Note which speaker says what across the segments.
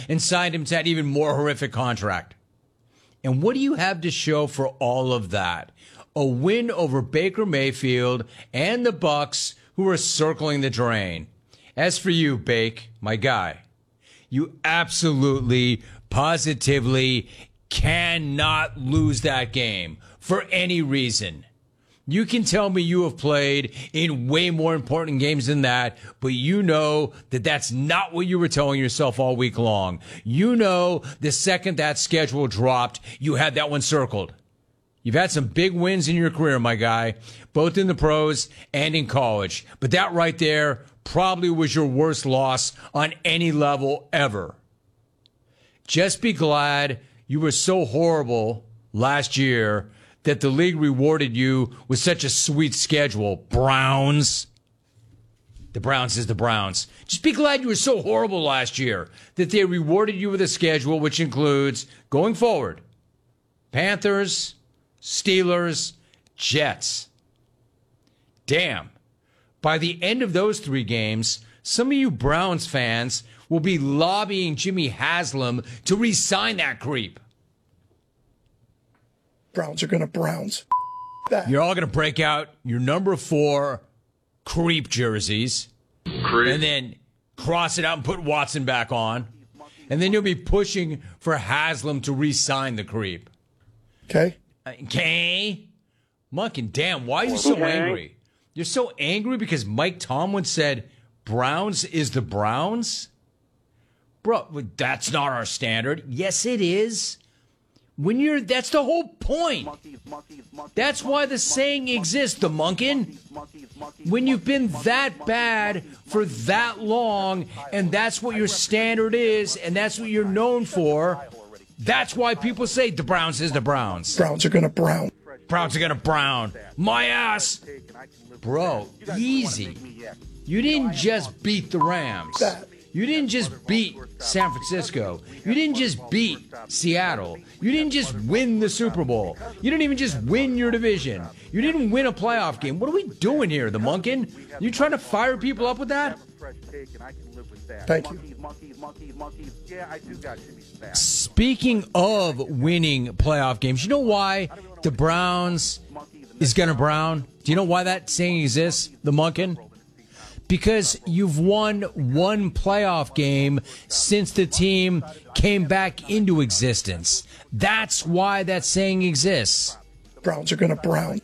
Speaker 1: and signed him to that even more horrific contract. And what do you have to show for all of that? A win over Baker Mayfield and the Bucks, who are circling the drain. As for you, Bake, my guy, you absolutely, positively cannot lose that game for any reason. You can tell me you have played in way more important games than that, but you know that that's not what you were telling yourself all week long. You know the second that schedule dropped, you had that one circled. You've had some big wins in your career, my guy, both in the pros and in college. But that right there probably was your worst loss on any level ever. Just be glad you were so horrible last year that the league rewarded you with such a sweet schedule. Browns. The Browns is the Browns. Just be glad you were so horrible last year that they rewarded you with a schedule which includes, going forward, Panthers, Steelers, Jets. Damn. By the end of those 3 games, some of you Browns fans will be lobbying Jimmy Haslam to re-sign that creep.
Speaker 2: Browns are going to Browns. That.
Speaker 1: You're all going to break out your number 4 creep jerseys. Creep. And then cross it out and put Watson back on. And then you'll be pushing for Haslam to re-sign the creep.
Speaker 2: Okay.
Speaker 1: Okay? Munkin, damn, why are you so angry? You're so angry because Mike Tomlin said Browns is the Browns? Bro, that's not our standard. Yes, it is. That's the whole point. That's why the saying exists, the Munkin. When you've been that bad for that long, and that's what your standard is, and that's what you're known for, that's why people say the Browns is the Browns.
Speaker 2: Browns are going to Brown.
Speaker 1: Browns are going to Brown. My ass. Bro, easy. You didn't just beat the Rams. You didn't just beat San Francisco. You didn't just beat Seattle. You didn't just win the Super Bowl. You didn't even just win your division. You didn't win a playoff game. What are we doing here, the Munkin? You trying to fire people up with that?
Speaker 2: Thank you.
Speaker 1: Speaking of winning playoff games, you know why the Browns is going to Brown? Do you know why that saying exists, the Munkin? Because you've won one playoff game since the team came back into existence. That's why that saying exists.
Speaker 2: Browns are going to Brown.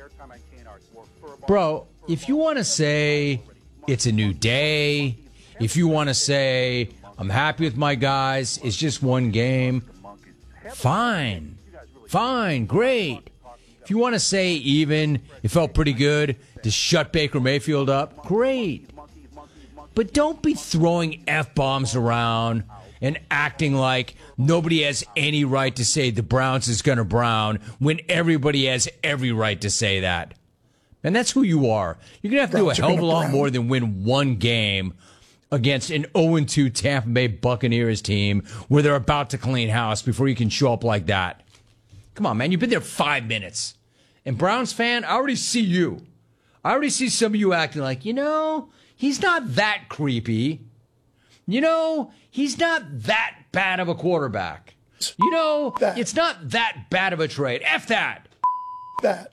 Speaker 1: Bro, if you want to say it's a new day, if you want to say I'm happy with my guys, it's just one game, fine. Fine, great. If you want to say even it felt pretty good to shut Baker Mayfield up, great. But don't be throwing F-bombs around and acting like nobody has any right to say the Browns is going to Brown when everybody has every right to say that. And that's who you are. You're going to have to do a hell of a lot more than win one game against an 0-2 Tampa Bay Buccaneers team where they're about to clean house before you can show up like that. Come on, man. You've been there 5 minutes. And Browns fan, I already see you. I already see some of you acting like, he's not that creepy. He's not that bad of a quarterback. It's not that bad of a trade. F that.
Speaker 2: That.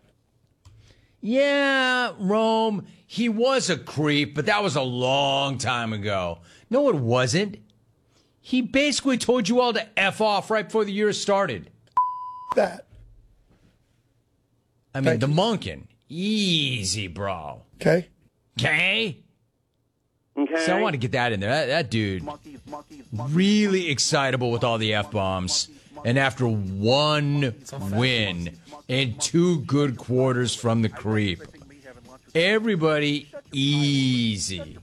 Speaker 1: Yeah, Rome, he was a creep, but that was a long time ago. No, it wasn't. He basically told you all to F off right before the year started.
Speaker 2: That.
Speaker 1: I mean, the Munkin. Easy, bro.
Speaker 2: Okay.
Speaker 1: Okay? So I want to get that in there. That dude, really excitable with all the F-bombs. And after one win and 2 good quarters from the creep, everybody easy.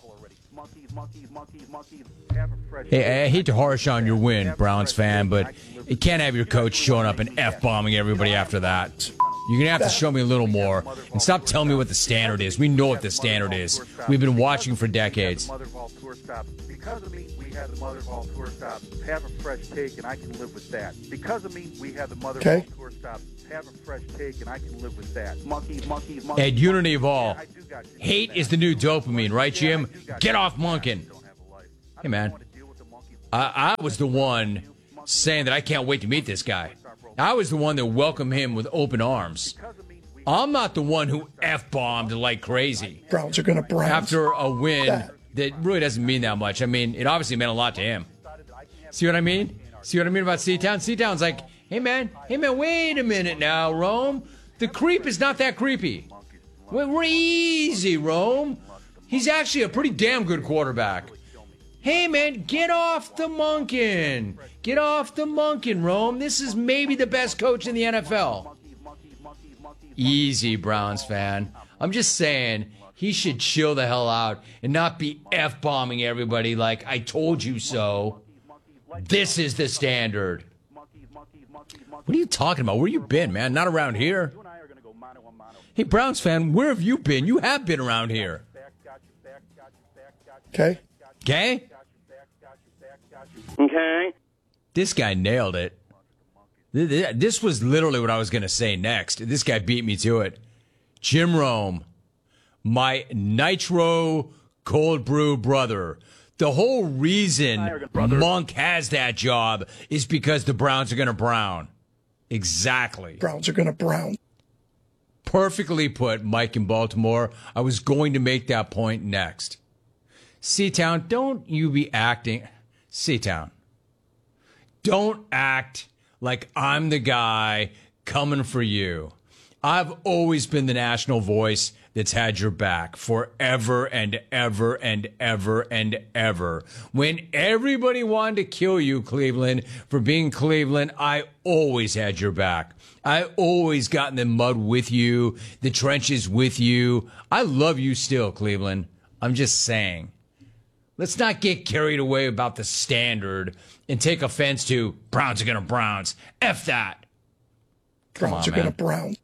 Speaker 1: Hey, I hate to harsh on your win, Browns fan, but you can't have your coach showing up and F-bombing everybody after that. You're going to have to show me a little more and stop telling me what the standard is. We know what the standard is. We've been watching for decades.
Speaker 3: Because of me, we had the Mother of all tour stops. Have a fresh take, and I can live with that. Because of me, we had the Mother of all tour stops. Have a fresh take, and I can live with that. Monkeys.
Speaker 1: At Unity of All, hate is the new dopamine, right, Jim? Get off Munkin. Hey, man. I was the one saying that I can't wait to meet this guy. I was the one that welcomed him with open arms. I'm not the one who F-bombed like crazy.
Speaker 2: Browns are going to Browns.
Speaker 1: After a win that really doesn't mean that much. I mean, it obviously meant a lot to him. See what I mean? See what I mean about C-Town? C-Town's like, hey, man, wait a minute now, Rome. The creep is not that creepy. We're easy, Rome. He's actually a pretty damn good quarterback. Hey, man, get off the Monken. Get off the Monken, Rome. This is maybe the best coach in the NFL. Easy, Browns fan. I'm just saying he should chill the hell out and not be F-bombing everybody like, I told you so. This is the standard. What are you talking about? Where you been, man? Not around here. Hey, Browns fan, where have you been? You have been around here.
Speaker 2: Okay.
Speaker 1: Okay?
Speaker 4: Okay.
Speaker 1: This guy nailed it. This was literally what I was going to say next. This guy beat me to it. Jim Rome, my nitro cold brew brother. The whole reason Monk has that job is because the Browns are going to Brown. Exactly.
Speaker 2: Browns are going to Brown.
Speaker 1: Perfectly put, Mike in Baltimore. I was going to make that point next. C-Town, don't you be acting... C-Town, don't act like I'm the guy coming for you. I've always been the national voice that's had your back forever and ever and ever and ever. When everybody wanted to kill you, Cleveland, for being Cleveland, I always had your back. I always got in the mud with you, the trenches with you. I love you still, Cleveland. I'm just saying. Let's not get carried away about the standard and take offense to Browns are going to Browns. F that.
Speaker 2: Browns are going to Browns.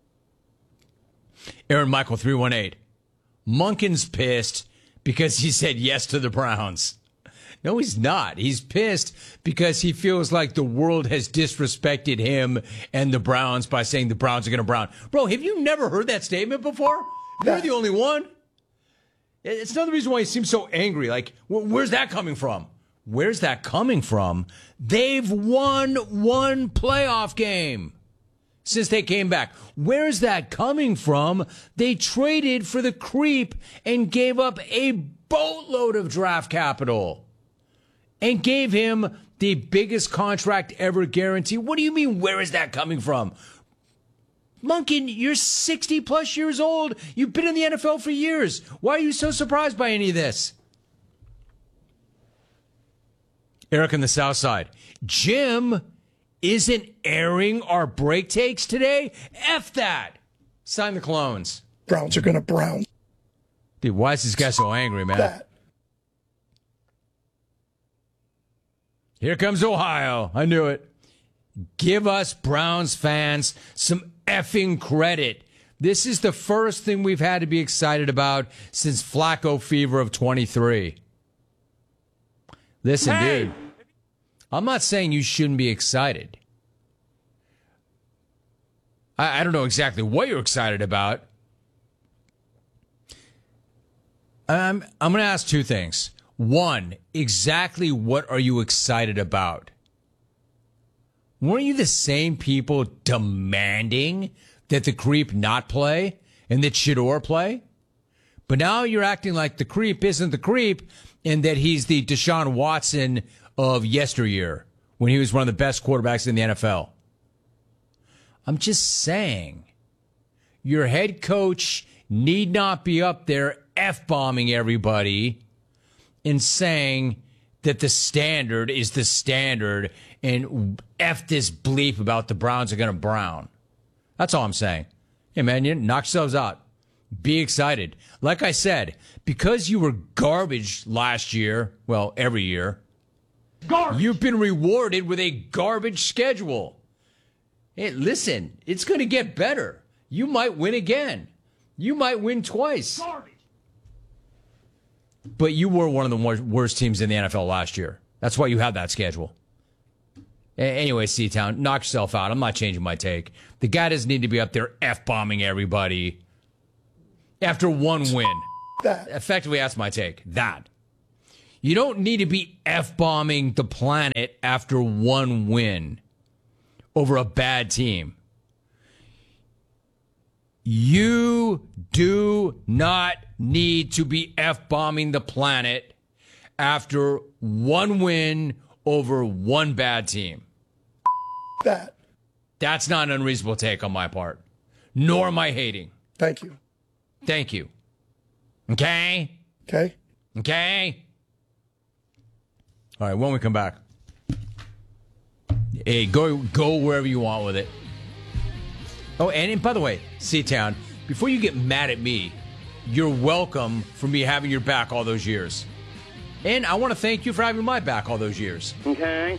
Speaker 1: Aaron Michael 318. Monken's pissed because he said yes to the Browns. No, he's not. He's pissed because he feels like the world has disrespected him and the Browns by saying the Browns are going to Brown. Bro, have you never heard that statement before? You're the only one. It's another reason why he seems so angry. Like, where's that coming from? Where's that coming from? They've won one playoff game since they came back. Where's that coming from? They traded for the creep and gave up a boatload of draft capital and gave him the biggest contract ever guaranteed. What do you mean, where is that coming from? Monken, you're 60 plus years old. You've been in the NFL for years. Why are you so surprised by any of this? Eric on the South Side. Jim isn't airing our break takes today? F that. Sign the clones.
Speaker 2: Browns are going to Brown.
Speaker 1: Dude, why is this guy so angry, man?
Speaker 2: That.
Speaker 1: Here comes Ohio. I knew it. Give us Browns fans some effing credit. This is the first thing we've had to be excited about since Flacco fever of 23. Listen, dude, I'm not saying you shouldn't be excited. I don't know exactly what you're excited about. I'm going to ask two things. One, exactly what are you excited about? Weren't you the same people demanding that the creep not play and that Shador play? But now you're acting like the creep isn't the creep and that he's the Deshaun Watson of yesteryear when he was one of the best quarterbacks in the NFL. I'm just saying, your head coach need not be up there F-bombing everybody and saying that the standard is the standard and F this bleep about the Browns are going to Brown. That's all I'm saying. Hey, man, you knock yourselves out. Be excited. Like I said, because you were garbage last year, well, every year, you've been rewarded with a garbage schedule. Hey, listen, it's going to get better. You might win again. You might win twice. But you were one of the worst teams in the NFL last year. That's why you had that schedule. Anyway, C-Town, knock yourself out. I'm not changing my take. The guy doesn't need to be up there F-bombing everybody after one win.
Speaker 2: That.
Speaker 1: Effectively, that's my take. That. You don't need to be F-bombing the planet after one win over a bad team. You do not need to be F-bombing the planet after one win over one bad team. That's not an unreasonable take on my part, nor am I hating.
Speaker 2: Thank you.
Speaker 1: Thank you. Okay?
Speaker 2: Okay.
Speaker 1: Okay? All right, when we come back, hey, go wherever you want with it. Oh, and by the way, C-Town, before you get mad at me, you're welcome for me having your back all those years. And I want to thank you for having my back all those years. Okay?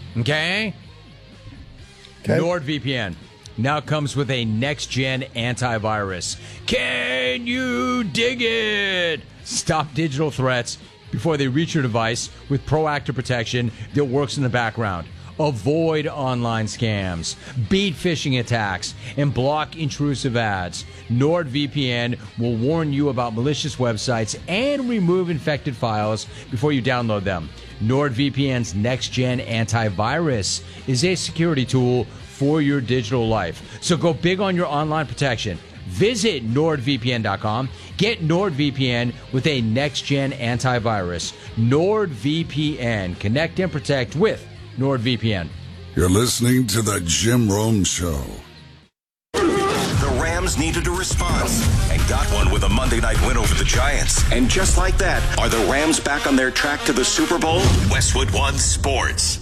Speaker 1: NordVPN now comes with a next-gen antivirus. Can you dig it? Stop digital threats before they reach your device with proactive protection that works in the background. Avoid online scams, beat phishing attacks, and block intrusive ads. NordVPN will warn you about malicious websites and remove infected files before you download them. NordVPN's next-gen antivirus is a security tool for your digital life. So go big on your online protection. Visit NordVPN.com. Get NordVPN with a next-gen antivirus. NordVPN. Connect and protect with NordVPN.
Speaker 4: You're listening to the Jim Rome Show.
Speaker 5: The Rams needed a response and got one with a Monday night win over the Giants. And just like that, are the Rams back on their track to the Super Bowl? Westwood One Sports.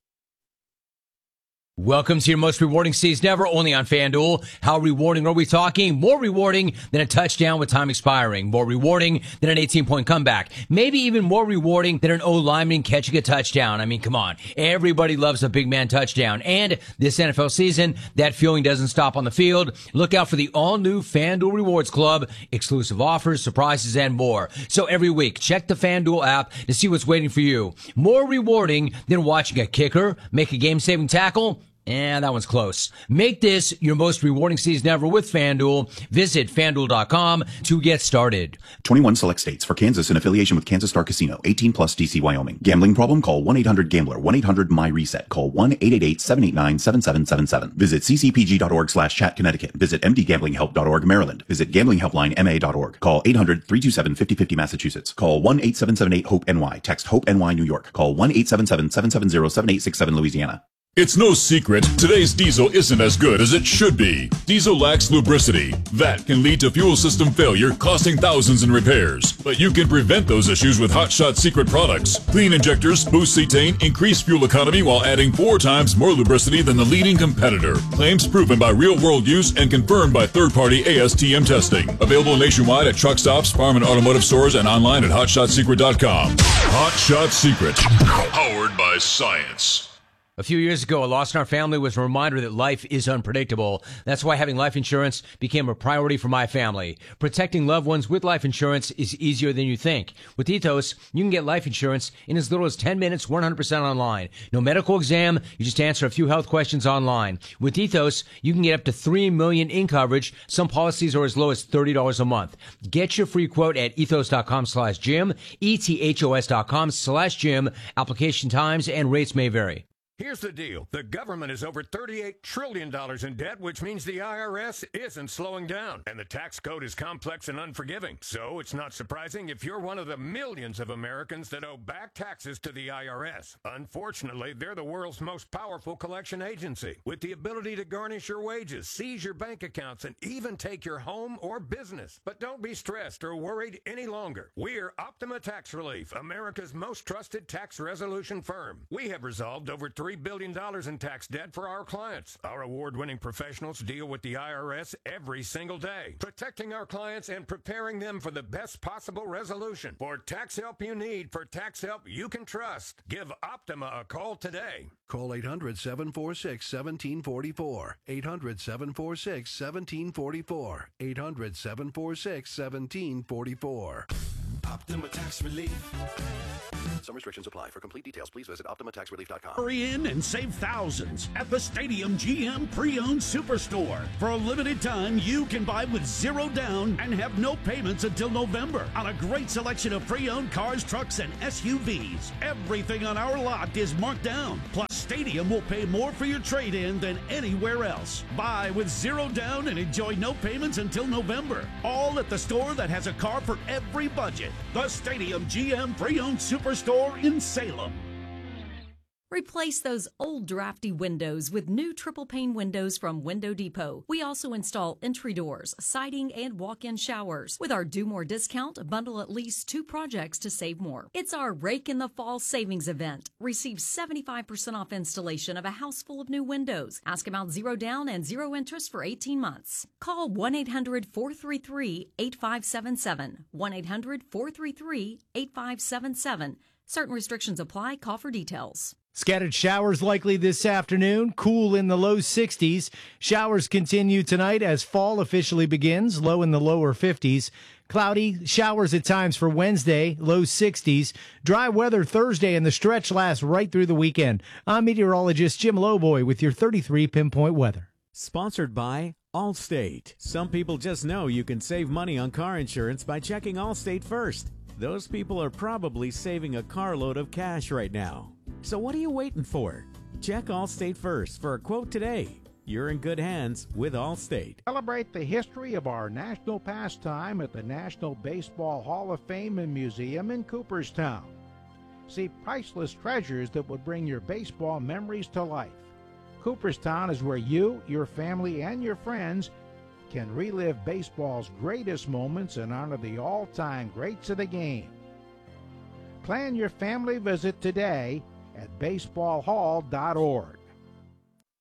Speaker 1: Welcome to your most rewarding season ever, only on FanDuel. How rewarding are we talking? More rewarding than a touchdown with time expiring. More rewarding than an 18-point comeback. Maybe even more rewarding than an O-lineman catching a touchdown. I mean, come on. Everybody loves a big man touchdown. And this NFL season, that feeling doesn't stop on the field. Look out for the all-new FanDuel Rewards Club. Exclusive offers, surprises, and more. So every week, check the FanDuel app to see what's waiting for you. More rewarding than watching a kicker make a game-saving tackle. And that one's close. Make this your most rewarding season ever with FanDuel. Visit FanDuel.com to get started.
Speaker 6: 21 select states. For Kansas in affiliation with Kansas Star Casino. 18 plus DC Wyoming. Gambling problem? Call 1-800-GAMBLER. 1-800-MY-RESET. Call 1-888-789-7777. Visit ccpg.org/chat Connecticut. Visit mdgamblinghelp.org Maryland. Visit gamblinghelplinema.org. Call 800-327-5050 Massachusetts. Call 1-8778-HOPE-NY. Text HOPE-NY New York. Call 1-877-770-7867 Louisiana.
Speaker 7: It's no secret, today's diesel isn't as good as it should be. Diesel lacks lubricity. That can lead to fuel system failure, costing thousands in repairs. But you can prevent those issues with Hot Shot Secret products. Clean injectors, boost cetane, increase fuel economy while adding 4 times more lubricity than the leading competitor. Claims proven by real-world use and confirmed by third-party ASTM testing. Available nationwide at truck stops, farm and automotive stores, and online at hotshotsecret.com. Hot Shot Secret. Powered by science.
Speaker 1: A few years ago, a loss in our family was a reminder that life is unpredictable. That's why having life insurance became a priority for my family. Protecting loved ones with life insurance is easier than you think. With Ethos, you can get life insurance in as little as 10 minutes, 100% online. No medical exam, you just answer a few health questions online. With Ethos, you can get up to $3 million in coverage. Some policies are as low as $30 a month. Get your free quote at ethos.com/Jim, ethos.com/Jim. Application times and rates may vary.
Speaker 8: Here's the deal. The government is over $38 trillion in debt, which means the IRS isn't slowing down. And the tax code is complex and unforgiving. So it's not surprising if you're one of the millions of Americans that owe back taxes to the IRS. Unfortunately, they're the world's most powerful collection agency, with the ability to garnish your wages, seize your bank accounts, and even take your home or business. But don't be stressed or worried any longer. We're Optima Tax Relief, America's most trusted tax resolution firm. We have resolved over $3 billion in tax debt for our clients. Our award-winning professionals deal with the IRS every single day, protecting our clients and preparing them for the best possible resolution. For tax help you need, for tax help you can trust, give Optima a call today.
Speaker 9: Call 800-746-1744. 800-746-1744. 800-746-1744.
Speaker 10: Optima Tax Relief.
Speaker 9: Some restrictions apply. For complete details, please visit OptimaTaxRelief.com.
Speaker 10: Hurry in and save thousands at the Stadium GM Pre-Owned Superstore. For a limited time, you can buy with zero down and have no payments until November on a great selection of pre-owned cars, trucks, and SUVs. Everything on our lot is marked down. Plus, Stadium will pay more for your trade-in than anywhere else. Buy with zero down and enjoy no payments until November. All at the store that has a car for every budget. The Stadium GM Pre-Owned Superstore in Salem.
Speaker 11: Replace those old drafty windows with new triple pane windows from Window Depot. We also install entry doors, siding, and walk-in showers. With our Do More discount, bundle at least 2 projects to save more. It's our Rake in the Fall savings event. Receive 75% off installation of a house full of new windows. Ask about zero down and zero interest for 18 months. Call 1-800-433-8577. 1-800-433-8577. Certain restrictions apply. Call for details.
Speaker 12: Scattered showers likely this afternoon, cool in the low 60s. Showers continue tonight as fall officially begins, low in the lower 50s. Cloudy, showers at times for Wednesday, low 60s. Dry weather Thursday, and the stretch lasts right through the weekend. I'm meteorologist Jim Lowboy with your 33 Pinpoint Weather.
Speaker 13: Sponsored by Allstate. Some people just know you can save money on car insurance by checking Allstate first. Those people are probably saving a carload of cash right now. So what are you waiting for? Check Allstate first for a quote today. You're in good hands with Allstate.
Speaker 14: Celebrate the history of our national pastime at the National Baseball Hall of Fame and Museum in Cooperstown. See priceless treasures that will bring your baseball memories to life. Cooperstown is where you, your family, and your friends can relive baseball's greatest moments and honor the all-time greats of the game. Plan your family visit today at baseballhall.org.